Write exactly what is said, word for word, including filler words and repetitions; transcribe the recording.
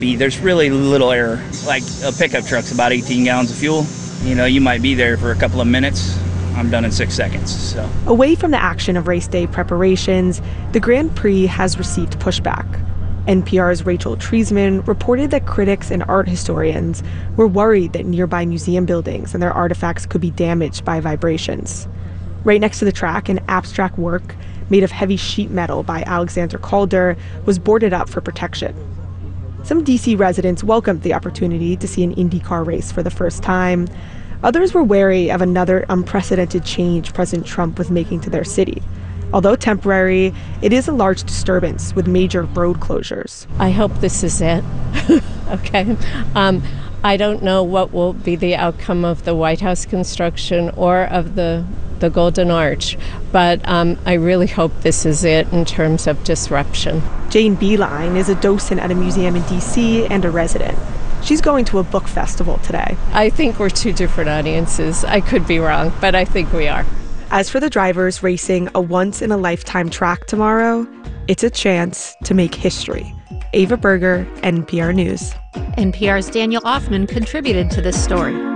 There's really little error. Like a pickup truck's about eighteen gallons of fuel. You know, you might be there for a couple of minutes. I'm done in six seconds. So away from the action of race day preparations, the Grand Prix has received pushback. N P R's Rachel Treisman reported that critics and art historians were worried that nearby museum buildings and their artifacts could be damaged by vibrations. Right next to the track, an abstract work made of heavy sheet metal by Alexander Calder was boarded up for protection. Some D C residents welcomed the opportunity to see an IndyCar race for the first time. Others were wary of another unprecedented change President Trump was making to their city. Although temporary, it is a large disturbance with major road closures. I hope this is it. Okay. Um, I don't know what will be the outcome of the White House construction or of the the Golden Arch, but um, I really hope this is it in terms of disruption. Jane Beeline is a docent at a museum in D C and a resident. She's going to a book festival today. I think we're two different audiences. I could be wrong, but I think we are. As for the drivers racing a once-in-a-lifetime track tomorrow, it's a chance to make history. Ava Berger, N P R News. N P R's Daniel Offman contributed to this story.